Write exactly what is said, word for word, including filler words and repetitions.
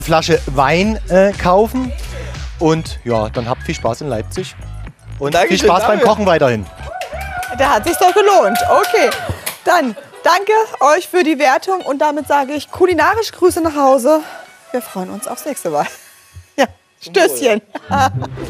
Flasche Wein äh, kaufen. Und ja, dann habt viel Spaß in Leipzig. Und Dankeschön, viel Spaß beim David. Kochen weiterhin. Da hat sich doch gelohnt. Okay, dann danke euch für die Wertung und damit sage ich kulinarisch Grüße nach Hause. Wir freuen uns aufs nächste Mal. Ja, Stößchen.